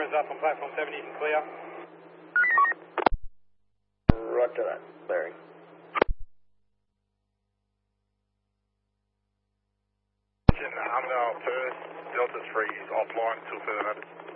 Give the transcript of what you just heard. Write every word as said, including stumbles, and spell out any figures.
cameras up on platform seventy and clear. Roger that, Larry. I'm now Perth, Delta three is offline until further notice.